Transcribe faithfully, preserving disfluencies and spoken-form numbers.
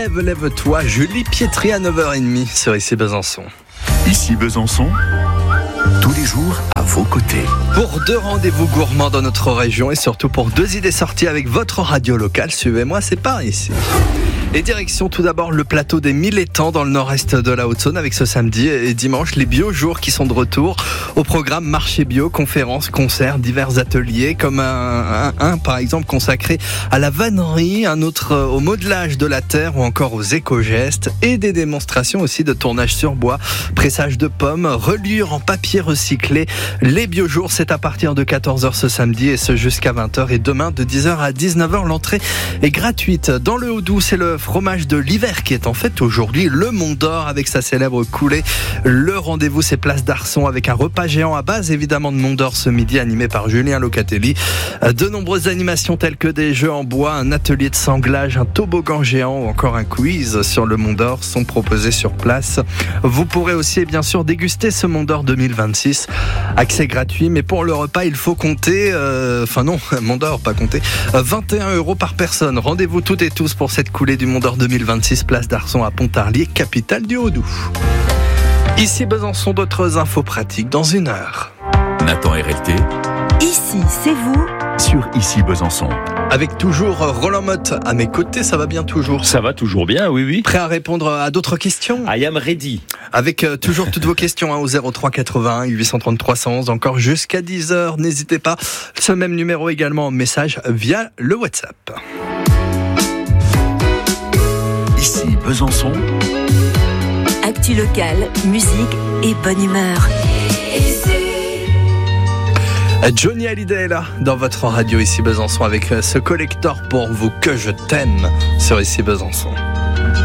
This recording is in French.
Lève, lève-toi, Julie Pietri à neuf heures trente sur Ici Besançon. Ici Besançon, tous les jours à vos côtés. Pour deux rendez-vous gourmands dans notre région et surtout pour deux idées sorties avec votre radio locale, suivez-moi, c'est par ici. Et direction tout d'abord le plateau des Mille Étangs dans le nord-est de la Haute-Saône avec ce samedi et dimanche les bio-jours qui sont de retour au programme Marché Bio, conférences, concerts, divers ateliers comme un, un, un par exemple consacré à la vannerie, un autre au modelage de la terre ou encore aux éco-gestes et des démonstrations aussi de tournage sur bois, pressage de pommes, reliure en papier recyclé. Les bio-jours c'est à partir de quatorze heures ce samedi et ce jusqu'à vingt heures et demain de dix heures à dix-neuf heures l'entrée est gratuite. Dans le Haut-Doubs c'est le fromage de l'hiver qui est en fait aujourd'hui le Mont d'Or avec sa célèbre coulée. Le rendez-vous c'est place d'Arçon avec un repas géant à base évidemment de Mont d'Or ce midi animé par Julien Locatelli. De nombreuses animations telles que des jeux en bois, un atelier de sanglage, un toboggan géant ou encore un quiz sur le Mont d'Or sont proposés sur place. Vous pourrez aussi bien sûr déguster ce Mont d'Or deux mille vingt-six. Accès gratuit mais pour le repas il faut compter, euh, enfin non, Mont d'Or pas compter, vingt et un euros par personne. Rendez-vous toutes et tous pour cette coulée du Mont d'Or deux mille vingt-six, place d'Arçon à Pontarlier, capitale du Haut-Doubs. Ici Besançon, d'autres infos pratiques dans une heure. Nathan R L T. Ici, c'est vous. Sur Ici Besançon. Avec toujours Roland Motte à mes côtés, ça va bien toujours? Ça va toujours bien, oui, oui. Prêt à répondre à d'autres questions? I am ready. Avec euh, toujours toutes vos questions hein, au zéro trois quatre-vingt-un huit cent trente trois cent onze, encore jusqu'à dix heures. N'hésitez pas, ce même numéro également en message via le WhatsApp. Ici Besançon. Actu locale, musique et bonne humeur. Johnny Hallyday est là dans votre radio Ici Besançon avec ce collector pour vous que je t'aime sur Ici Besançon.